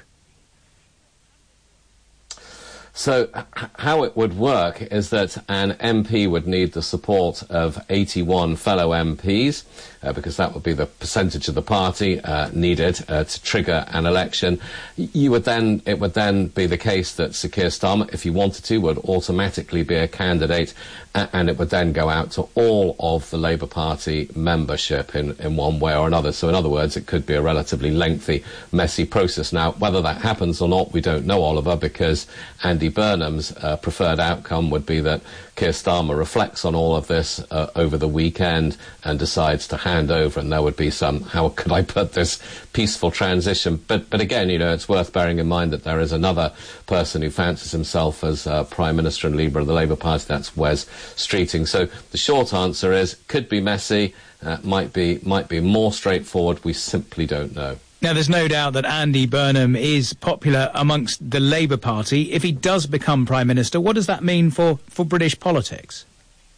So h- how it would work is that an M P would need the support of eighty-one fellow M Ps, uh, because that would be the percentage of the party uh, needed uh, to trigger an election. You would then, it would then be the case that Sir Keir Starmer, if he wanted to, would automatically be a candidate, uh, and it would then go out to all of the Labour Party membership in, in one way or another. So in other words, it could be a relatively lengthy, messy process. Now, whether that happens or not, we don't know, Oliver, because Andy Burnham's uh, preferred outcome would be that Keir Starmer reflects on all of this uh, over the weekend and decides to hand over, and there would be some, how could I put this, peaceful transition. But but again, you know, it's worth bearing in mind that there is another person who fancies himself as uh, Prime Minister and leader of the Labour Party, that's Wes Streeting. So the short answer is, could be messy, uh, might be might be more straightforward, we simply don't know. Now, there's no doubt that Andy Burnham is popular amongst the Labour Party. If he does become Prime Minister, what does that mean for, for British politics?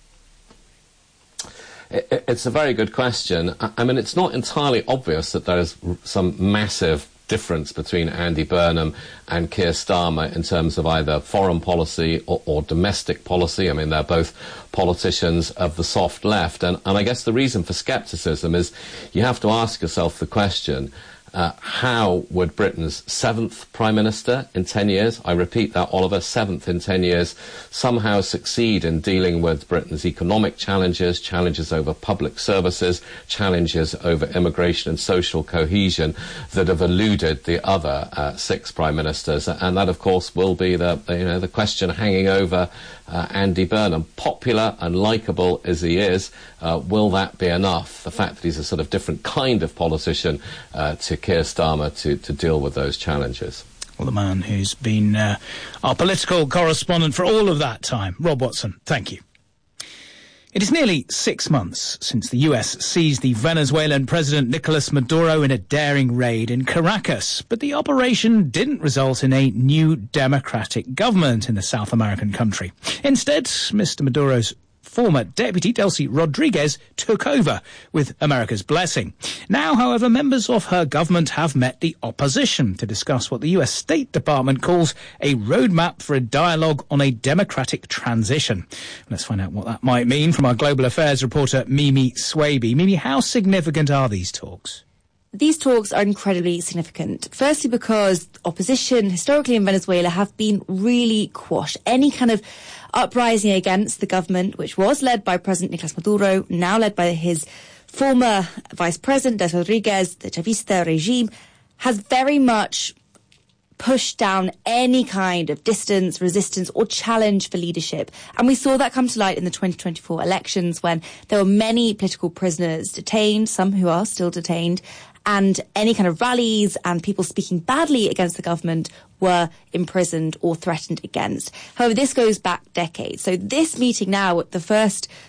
It, it's a very good question. I, I mean, it's not entirely obvious that there is some massive difference between Andy Burnham and Keir Starmer in terms of either foreign policy or, or domestic policy. I mean, they're both politicians of the soft left. And, and I guess the reason for scepticism is you have to ask yourself the question, Uh, how would Britain's seventh Prime Minister in ten years, I repeat that, Oliver, seventh in ten years, somehow succeed in dealing with Britain's economic challenges, challenges over public services, challenges over immigration and social cohesion that have eluded the other uh, six Prime Ministers? And that, of course, will be the, the, you know, the question hanging over Uh, Andy Burnham. Popular and likeable as he is, uh, will that be enough? The fact that he's a sort of different kind of politician uh, to Keir Starmer to, to deal with those challenges. Well, the man who's been uh, our political correspondent for all of that time, Rob Watson, thank you. It is nearly six months since the U S seized the Venezuelan President Nicolas Maduro in a daring raid in Caracas, but the operation didn't result in a new democratic government in the South American country. Instead, Mister Maduro's former deputy, Delcy Rodriguez, took over with America's blessing. Now, however, members of her government have met the opposition to discuss what the U S State Department calls a roadmap for a dialogue on a democratic transition. Let's find out what that might mean from our global affairs reporter, Mimi Swaby. Mimi, how significant are these talks? These talks are incredibly significant. Firstly, because opposition historically in Venezuela have been really quashed. Any kind of uprising against the government, which was led by President Nicolas Maduro, now led by his former vice president, Delcy Rodriguez, the Chavista regime, has very much pushed down any kind of distance, resistance or challenge for leadership. And we saw that come to light in the twenty twenty-four elections when there were many political prisoners detained, some who are still detained, and any kind of rallies and people speaking badly against the government were imprisoned or threatened against. However, this goes back decades. So this meeting now, the first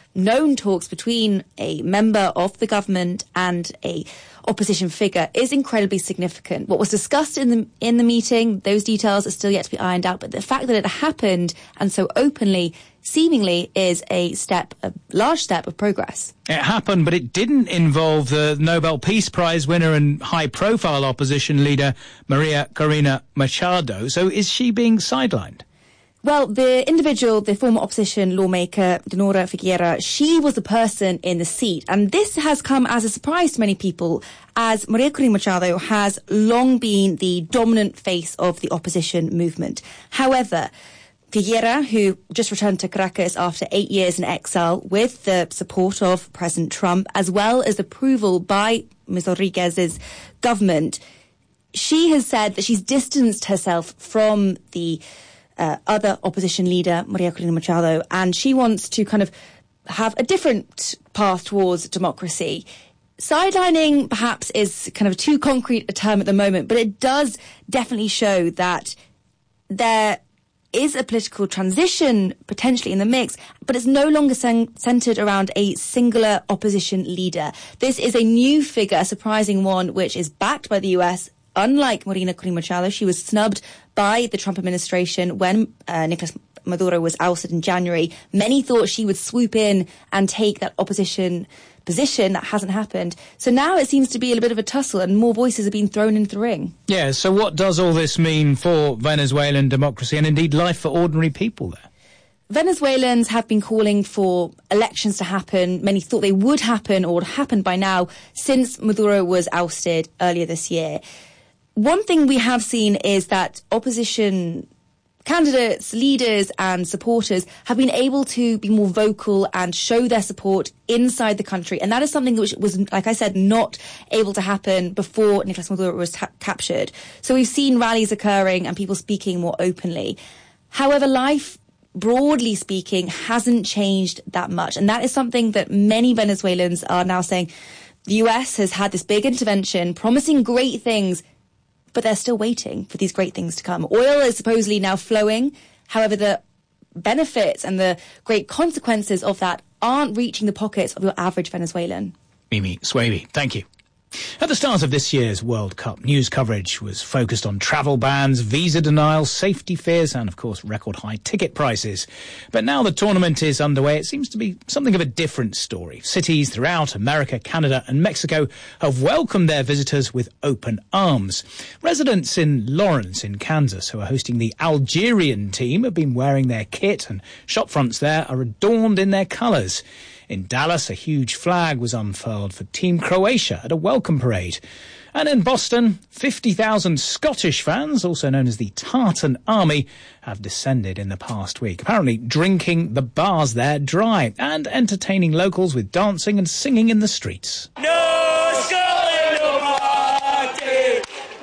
known talks between a member of the government and a opposition figure is incredibly significant. What was discussed in the in the meeting, those details are still yet to be ironed out, but the fact that it happened and so openly seemingly is a step, a large step of progress. It happened, but it didn't involve the Nobel Peace Prize winner and high-profile opposition leader Maria Corina Machado. So is she being sidelined? Well, the individual, the former opposition lawmaker, Dinora Figueira, she was the person in the seat. And this has come as a surprise to many people, as Maria Corina Machado has long been the dominant face of the opposition movement. However, Figueira, who just returned to Caracas after eight years in exile with the support of President Trump, as well as approval by Miz Rodriguez's government, she has said that she's distanced herself from the uh, other opposition leader, Maria Corina Machado, and she wants to kind of have a different path towards democracy. Sidelining perhaps is kind of too concrete a term at the moment, but it does definitely show that there is a political transition potentially in the mix, but it's no longer cen- centred around a singular opposition leader. This is a new figure, a surprising one, which is backed by the U S. Unlike Maria Corina Machado, she was snubbed by the Trump administration when uh, Nicolas Maduro was ousted in January. Many thought she would swoop in and take that opposition position. That hasn't happened. So now it seems to be a little bit of a tussle and more voices are being thrown into the ring. Yeah, so what does all this mean for Venezuelan democracy and indeed life for ordinary people there? Venezuelans have been calling for elections to happen. Many thought they would happen or would happen by now since Maduro was ousted earlier this year. One thing we have seen is that opposition candidates, leaders and supporters have been able to be more vocal and show their support inside the country. And that is something which was, like I said, not able to happen before Nicolas Maduro was ta- captured. So we've seen rallies occurring and people speaking more openly. However, life, broadly speaking, hasn't changed that much. And that is something that many Venezuelans are now saying. The U S has had this big intervention promising great things, but they're still waiting for these great things to come. Oil is supposedly now flowing. However, the benefits and the great consequences of that aren't reaching the pockets of your average Venezuelan. Mimi Swaby, thank you. At the start of this year's World Cup, news coverage was focused on travel bans, visa denial, safety fears, and of course record high ticket prices. But now the tournament is underway, it seems to be something of a different story. Cities throughout America, Canada and Mexico have welcomed their visitors with open arms. Residents in Lawrence in Kansas, who are hosting the Algerian team, have been wearing their kit, and shop fronts there are adorned in their colours. In Dallas, a huge flag was unfurled for Team Croatia at a welcome parade. And in Boston, fifty thousand Scottish fans, also known as the Tartan Army, have descended in the past week, apparently drinking the bars there dry and entertaining locals with dancing and singing in the streets. No Scotland, no party!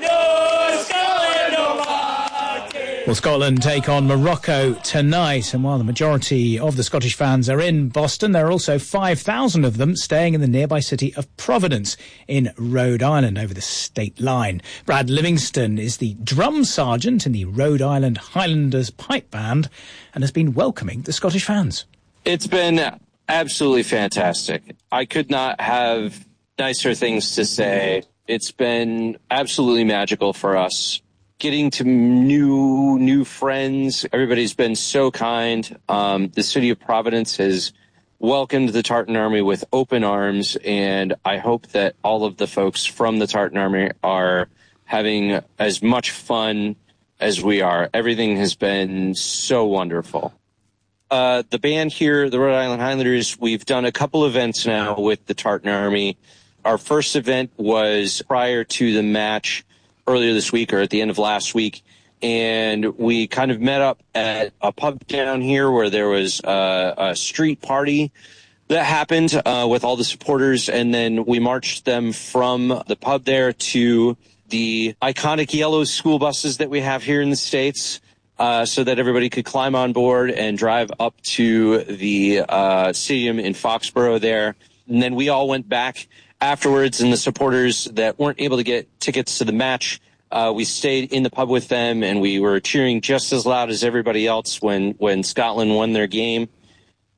No Scotland, no party! Well, Scotland take on Morocco tonight, and while the majority of the Scottish fans are in Boston, there are also five thousand of them staying in the nearby city of Providence in Rhode Island over the state line. Brad Livingston is the drum sergeant in the Rhode Island Highlanders Pipe Band and has been welcoming the Scottish fans. It's been absolutely fantastic. I could not have nicer things to say. It's been absolutely magical for us. Getting to new new friends. Everybody's been so kind. Um, the city of Providence has welcomed the Tartan Army with open arms, and I hope that all of the folks from the Tartan Army are having as much fun as we are. Everything has been so wonderful. Uh, the band here, the Rhode Island Highlanders, we've done a couple events now with the Tartan Army. Our first event was prior to the match earlier this week or at the end of last week, and we kind of met up at a pub down here where there was a, a street party that happened uh, with all the supporters, and then we marched them from the pub there to the iconic yellow school buses that we have here in the States, uh, so that everybody could climb on board and drive up to the uh, stadium in Foxborough there. And then we all went back afterwards, and the supporters that weren't able to get tickets to the match, uh, we stayed in the pub with them, and we were cheering just as loud as everybody else when, when Scotland won their game.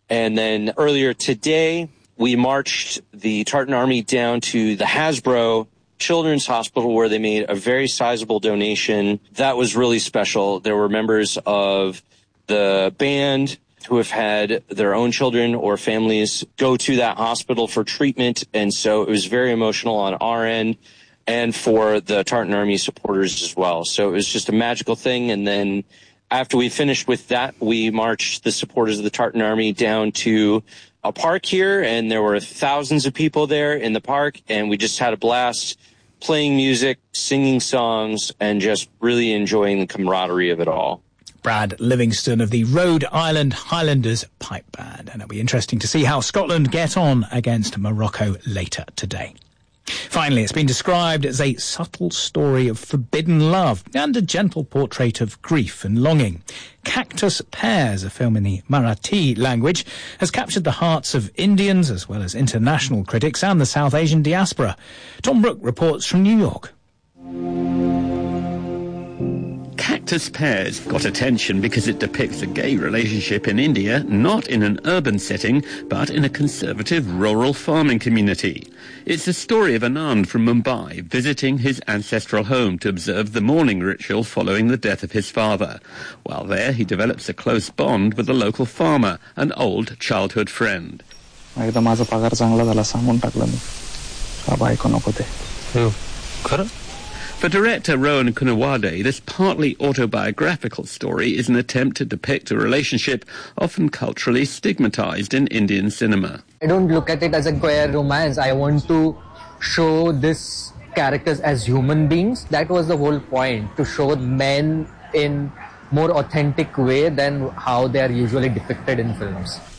And then earlier today, we marched the Tartan Army down to the Hasbro Children's Hospital, where they made a very sizable donation. That was really special. There were members of the band who have had their own children or families go to that hospital for treatment. And so it was very emotional on our end and for the Tartan Army supporters as well. So it was just a magical thing. And then after we finished with that, we marched the supporters of the Tartan Army down to a park here, and there were thousands of people there in the park, and we just had a blast playing music, singing songs, and just really enjoying the camaraderie of it all. Brad Livingston of the Rhode Island Highlanders Pipe Band. And it'll be interesting to see how Scotland get on against Morocco later today. Finally, it's been described as a subtle story of forbidden love and a gentle portrait of grief and longing. Cactus Pears, a film in the Marathi language, has captured the hearts of Indians as well as international critics and the South Asian diaspora. Tom Brooke reports from New York. Cactus Pears got attention because it depicts a gay relationship in India, not in an urban setting, but in a conservative rural farming community. It's the story of Anand from Mumbai visiting his ancestral home to observe the mourning ritual following the death of his father. While there, he develops a close bond with a local farmer, an old childhood friend. एकदा माझा पगार चांगला झाला सांगून टाकलं मी का बायको नको ते खरं. For director Rohan Kunawade, this partly autobiographical story is an attempt to depict a relationship often culturally stigmatized in Indian cinema. I don't look at it as a queer romance. I want to show these characters as human beings. That was the whole point, to show men in more authentic way than how they are usually depicted in films.